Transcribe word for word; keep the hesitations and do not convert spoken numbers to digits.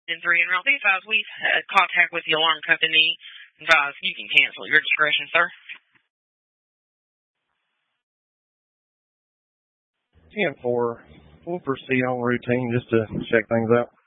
ten three, and around these guys, we've had contact with the alarm company. Guys, you can cancel. Your discretion, sir. ten four, we'll proceed on routine just to check things out.